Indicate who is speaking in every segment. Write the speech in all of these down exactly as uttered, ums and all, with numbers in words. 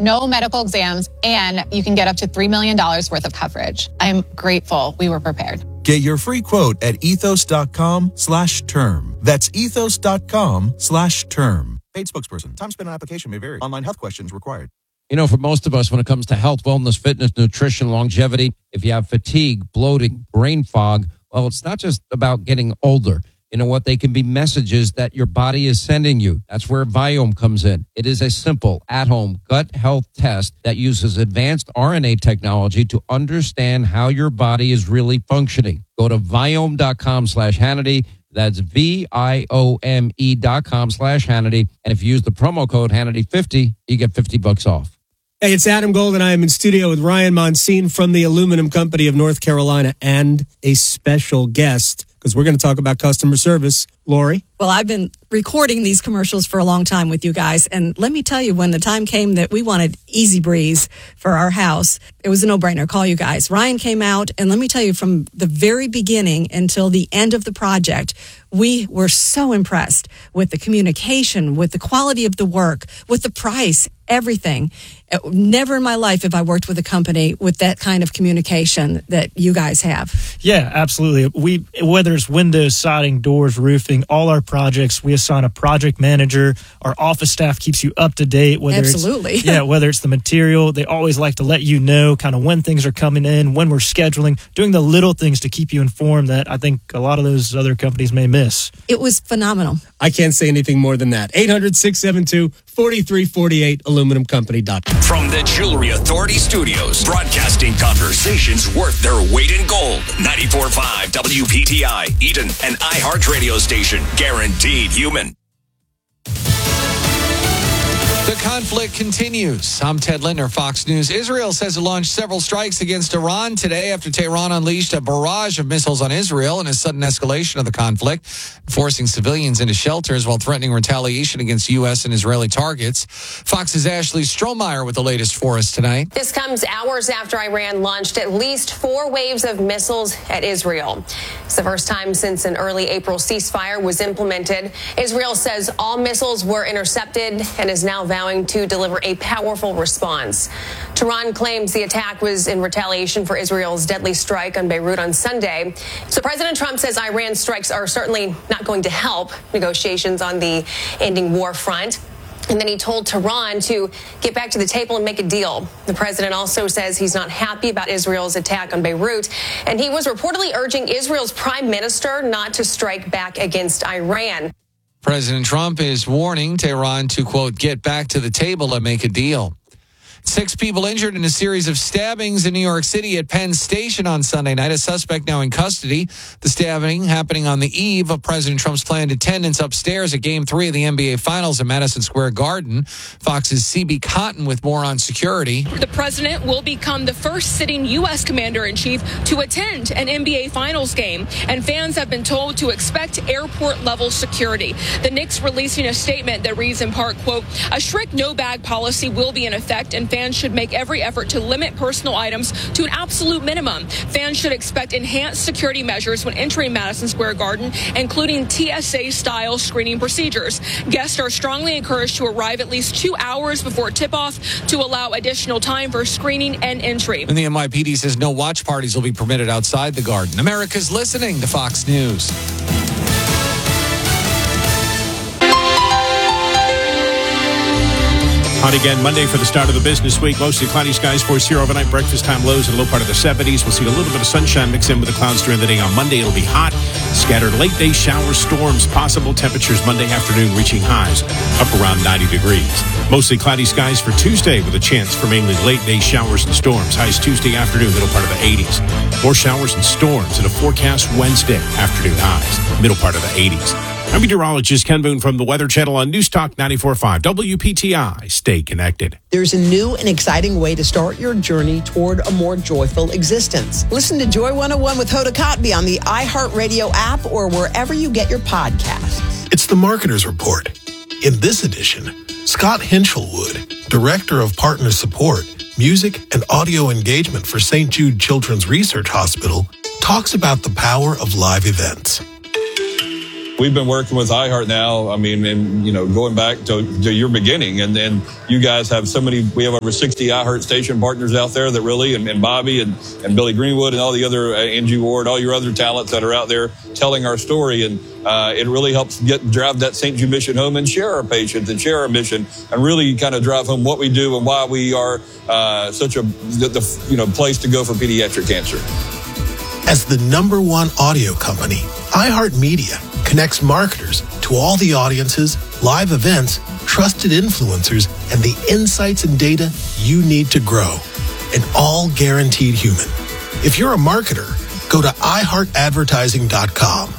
Speaker 1: no medical exams, and you can get up to three million dollars worth of coverage. I'm grateful we were prepared.
Speaker 2: Get your free quote at ethos.com slash term. That's ethos.com slash term. Paid spokesperson. Time spent on application may vary. Online health questions required.
Speaker 3: You know, for most of us, when it comes to health, wellness, fitness, nutrition, longevity, if you have fatigue, bloating, brain fog, well, it's not just about getting older. You know what? They can be messages that your body is sending you. That's where Viome comes in. It is a simple, at-home gut health test that uses advanced R N A technology to understand how your body is really functioning. Go to Viome.com slash Hannity. That's V-I-O-M-E dot com slash Hannity. And if you use the promo code Hannity fifty, you get fifty bucks off.
Speaker 4: Hey, it's Adam Gold, and I am in studio with Ryan Monsine from the Aluminum Company of North Carolina and a special guest, because we're going to talk about customer service. Lori?
Speaker 5: Well, I've been recording these commercials for a long time with you guys, and let me tell you, when the time came that we wanted Easy Breeze for our house, it was a no-brainer. Call you guys. Ryan came out, and let me tell you, from the very beginning until the end of the project, we were so impressed with the communication, with the quality of the work, with the price, everything. Never in my life have I worked with a company with that kind of communication that you guys have.
Speaker 6: Yeah, absolutely. We, whether it's windows, siding, doors, roofing, all our projects, we assign a project manager. Our office staff keeps you up to date. Whether
Speaker 5: Absolutely.
Speaker 6: It's, yeah, whether it's the material, they always like to let you know kind of when things are coming in, when we're scheduling, doing the little things to keep you informed that I think a lot of those other companies may miss.
Speaker 5: It was phenomenal.
Speaker 4: I can't say anything more than that. eight hundred, six seven two, four three four eight, aluminum company dot com.
Speaker 7: From the Jewelry Authority Studios, broadcasting conversations worth their weight in gold. ninety-four point five W P T I, Eden, an iHeart radio station. Guaranteed human.
Speaker 8: The conflict continues. I'm Ted Lindner, Fox News. Israel says it launched several strikes against Iran today after Tehran unleashed a barrage of missiles on Israel in a sudden escalation of the conflict, forcing civilians into shelters while threatening retaliation against U S and Israeli targets. Fox's Ashley Strohmeyer with the latest for us tonight.
Speaker 9: This comes hours after Iran launched at least four waves of missiles at Israel. It's the first time since an early April ceasefire was implemented. Israel says all missiles were intercepted and is now vowing to deliver a powerful response. Tehran claims the attack was in retaliation for Israel's deadly strike on Beirut on Sunday. So President Trump says Iran's strikes are certainly not going to help negotiations on the ending war front. And then he told Tehran to get back to the table and make a deal. The president also says he's not happy about Israel's attack on Beirut. And he was reportedly urging Israel's prime minister not to strike back against Iran.
Speaker 8: President Trump is warning Tehran to, quote, get back to the table and make a deal. Six people injured in a series of stabbings in New York City at Penn Station on Sunday night. A suspect now in custody. The stabbing happening on the eve of President Trump's planned attendance upstairs at Game three of the N B A Finals at Madison Square Garden. Fox's C B Cotton with more on security.
Speaker 10: The president will become the first sitting U S commander-in-chief to attend an N B A Finals game, and fans have been told to expect airport-level security. The Knicks releasing a statement that reads in part, quote, a strict no-bag policy will be in effect, and fans should make every effort to limit personal items to an absolute minimum. Fans should expect enhanced security measures when entering Madison Square Garden, including T S A-style screening procedures. Guests are strongly encouraged to arrive at least two hours before tip-off to allow additional time for screening and entry.
Speaker 8: And the N Y P D says no watch parties will be permitted outside the Garden. America's listening to Fox News.
Speaker 11: Hot again Monday for the start of the business week. Mostly cloudy skies, force here overnight. Breakfast time lows in the low part of the seventies. We'll see a little bit of sunshine mix in with the clouds during the day. On Monday, it'll be hot. Scattered late day showers, storms possible. Temperatures Monday afternoon reaching highs up around ninety degrees. Mostly cloudy skies for Tuesday with a chance for mainly late day showers and storms. Highs Tuesday afternoon, middle part of the eighties. More showers and storms in a forecast Wednesday afternoon highs, middle part of the eighties. I'm meteorologist Ken Boone from the Weather Channel on News Talk ninety-four point five W P T I. Stay connected.
Speaker 12: There's a new and exciting way to start your journey toward a more joyful existence. Listen to Joy one oh one with Hoda Kotb on the iHeartRadio app or wherever you get your podcasts.
Speaker 13: It's the Marketer's Report. In this edition, Scott Hinchelwood, Director of Partner Support, Music and Audio Engagement for Saint Jude Children's Research Hospital, talks about the power of live events.
Speaker 14: we've been working with iHeart now. I mean, and you know, going back to, to your beginning, and then you guys have so many. We have over sixty iHeart station partners out there that really, and, and Bobby and, and Billy Greenwood and all the other uh, Angie Ward, all your other talents that are out there telling our story, and uh, it really helps get drive that Saint Jude mission home and share our patients and share our mission, and really kind of drive home what we do and why we are uh, such a the, the you know place to go for pediatric cancer.
Speaker 13: As the number one audio company, iHeartMedia connects marketers to all the audiences, live events, trusted influencers, and the insights and data you need to grow. And all guaranteed human. If you're a marketer, go to i heart advertising dot com.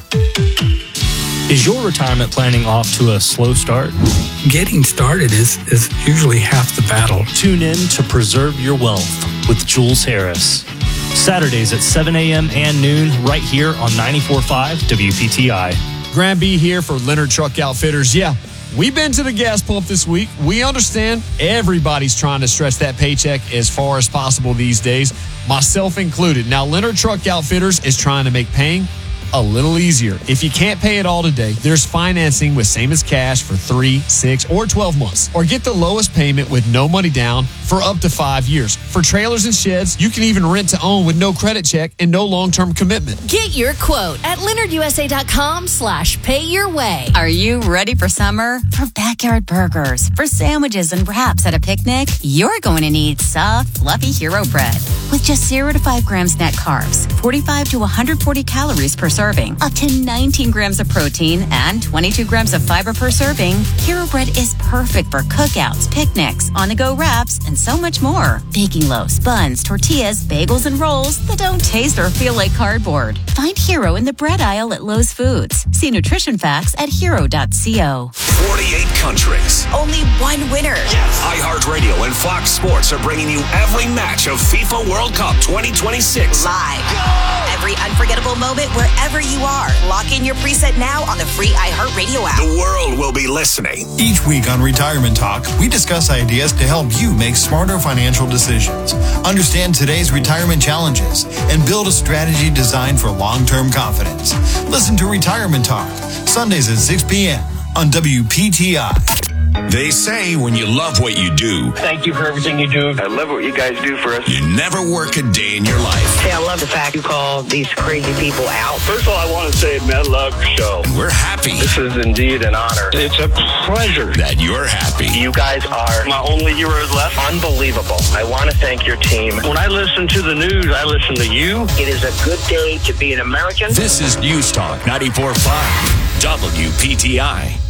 Speaker 6: Is your retirement planning off to a slow start?
Speaker 15: Getting started is, is usually half the battle.
Speaker 6: Tune in to Preserve Your Wealth with Jules Harris. Saturdays at seven a.m. and noon right here on ninety-four point five W P T I.
Speaker 16: Graham B here for Leonard Truck Outfitters. Yeah, we've been to the gas pump this week. We understand everybody's trying to stretch that paycheck as far as possible these days, myself included. Now, Leonard Truck Outfitters is trying to make paying a little easier. If you can't pay it all today, there's financing with same as cash for three, six, or twelve months. Or get the lowest payment with no money down for up to five years. For trailers and sheds, you can even rent to own with no credit check and no long-term commitment.
Speaker 17: Get your quote at leonard u s a dot com slash pay your way.
Speaker 18: Are you ready for summer? For backyard burgers, for sandwiches and wraps at a picnic? You're going to need soft, fluffy Hero bread. With just zero to five grams net carbs, forty-five to one hundred forty calories per serving, up to nineteen grams of protein, and twenty-two grams of fiber per serving, Hero bread is perfect for cookouts, picnics, on-the-go wraps, and so much more. Baking loaves, buns, tortillas, bagels, and rolls that don't taste or feel like cardboard. Find Hero in the bread aisle at Lowe's Foods. See nutrition facts at hero dot co.
Speaker 7: forty-eight countries.
Speaker 17: Only one winner.
Speaker 7: iHeartRadio and Fox Sports are bringing you every match of FIFA World Cup twenty twenty-six.
Speaker 19: Live. Every unforgettable moment wherever you are. Lock in your preset now on the free iHeartRadio app.
Speaker 7: The world will be listening.
Speaker 20: Each week on Retirement Talk, we discuss ideas to help you make smarter financial decisions, understand today's retirement challenges, and build a strategy designed for long-term confidence. Listen to Retirement Talk, Sundays at six p.m. on W P T I.
Speaker 7: They say when you love what you do,
Speaker 21: thank you for everything you do. I love what you guys do for us.
Speaker 7: You never work a day in your life.
Speaker 21: Hey, I love the fact you call these crazy people out. First of all, I want to say, man, I love your show.
Speaker 7: And we're happy.
Speaker 21: This is indeed an honor. It's a pleasure
Speaker 7: that you're happy.
Speaker 21: You guys are my only heroes left. Unbelievable. I want to thank your team. When I listen to the news, I listen to you. It is a good day to be an American.
Speaker 7: This is News Talk ninety-four point five W P T I.